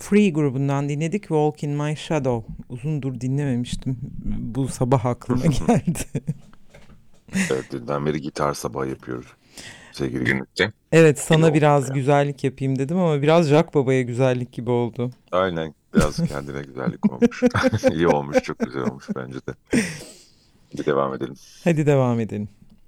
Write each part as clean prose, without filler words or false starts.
Free grubundan dinledik. Walk in My Shadow. Uzundur dinlememiştim. Bu sabah aklıma geldi. Evet, dünden beri gitar sabahı yapıyoruz sevgili Günlük'te. Evet, İyi sana oldu biraz ya. güzellik yapayım dedim ama biraz Jack Baba'ya güzellik gibi oldu. Aynen, biraz kendine güzellik olmuş. İyi olmuş, çok güzel olmuş bence de. Bir devam edelim. Hadi devam edelim.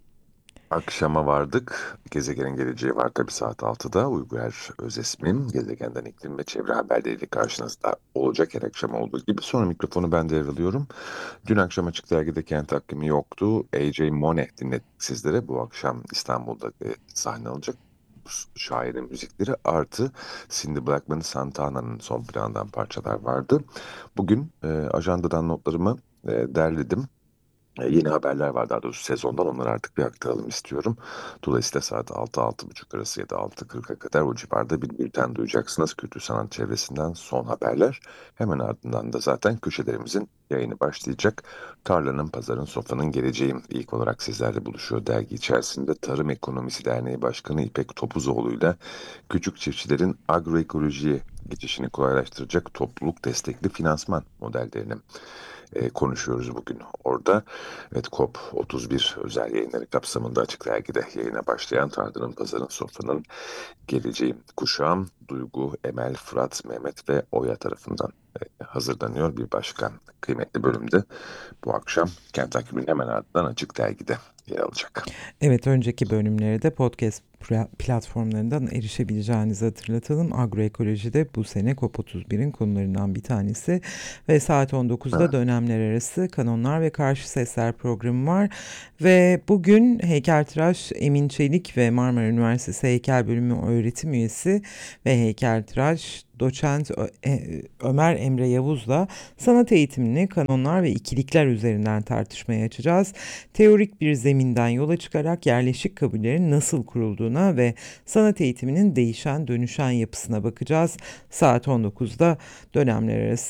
Akşama vardık. Gezegenin geleceği var tabii saat 6'da. Uygar Özesmi gezegenden iklim ve çevre haberleriyle karşınızda olacak her akşam olduğu gibi. Sonra mikrofonu ben devralıyorum. Dün akşam Açık Dergi'de kent takvimi yoktu. A.J. Monet dinlettik sizlere. Bu akşam İstanbul'da sahne alacak. Şairin müzikleri artı Cindy Blackman, Santana'nın son plandan parçalar vardı. Bugün ajandadan notlarımı derledim. Yeni haberler var daha doğrusu sezondan onları artık bir aktaralım istiyorum. Dolayısıyla saat 6-6.30 arası ya da 6.40'a kadar o civarda bir bülten duyacaksınız. Kültür sanat çevresinden son haberler. Hemen ardından da zaten köşelerimizin yayını başlayacak. Tarlanın, pazarın, sofranın geleceğim ilk olarak sizlerle buluşuyor dergi içerisinde. Tarım Ekonomisi Derneği Başkanı İpek Topuzoğlu'yla küçük çiftçilerin agroekolojiye geçişini kolaylaştıracak topluluk destekli finansman modellerini konuşuyoruz bugün orada. Evet, COP31 özel yayınları kapsamında Açık Dergi'de yayına başlayan Tarlanın, Pazarın, Sofranın Geleceği Kuşağım, Duygu, Emel, Fırat, Mehmet ve Oya tarafından hazırlanıyor. Bir başka kıymetli bölümde bu akşam Kent Takvimi'nin hemen ardından Açık Dergi'de yer alacak. Evet, önceki bölümleri de podcast platformlarından erişebileceğinizi hatırlatalım. Agroekolojide bu sene COP31'in konularından bir tanesi ve saat 19'da Evet. dönemler arası kanonlar ve karşı sesler programı var. Ve bugün heykeltıraş Emin Çelik ve Marmara Üniversitesi Heykel Bölümü öğretim üyesi ve heykeltıraş doçent Ömer Emre Yavuz'la sanat eğitimini kanonlar ve ikilikler üzerinden tartışmaya açacağız. Teorik bir zeminden yola çıkarak yerleşik kabullerin nasıl kurulduğuna ve sanat eğitiminin değişen dönüşen yapısına bakacağız. Saat 19'da dönemler arası